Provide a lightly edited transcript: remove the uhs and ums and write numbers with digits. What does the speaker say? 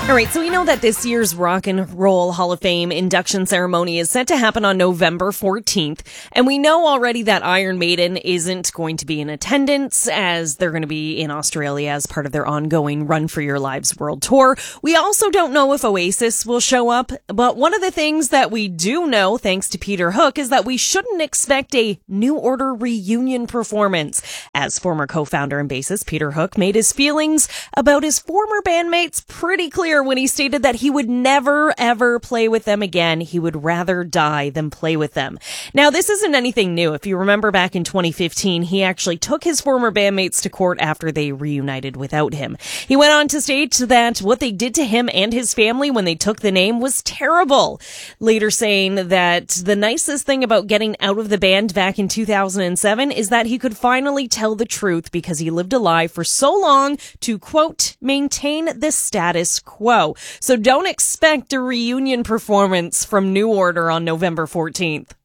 All right, so we know that this year's Rock and Roll Hall of Fame induction ceremony is set to happen on November 14th. And we know already that Iron Maiden isn't going to be in attendance, as they're going to be in Australia as part of their ongoing Run for Your Lives World Tour. We also don't know if Oasis will show up, but one of the things that we do know, thanks to Peter Hook, is that we shouldn't expect a New Order reunion performance, as former co-founder and bassist Peter Hook made his feelings about his former bandmates pretty clear when he stated that he would never, ever play with them again. He would rather die than play with them. Now, this isn't anything new. If you remember back in 2015, he actually took his former bandmates to court after they reunited without him. He went on to state that what they did to him and his family when they took the name was terrible, later saying that the nicest thing about getting out of the band back in 2007 is that he could finally tell the truth because he lived a lie for so long to, quote, maintain the status quo. So don't expect a reunion performance from New Order on November 14th.